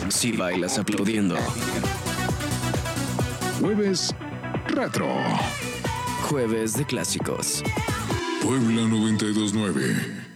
Si bailas aplaudiendo. Jueves Retro. Jueves de clásicos. Puebla 92.9.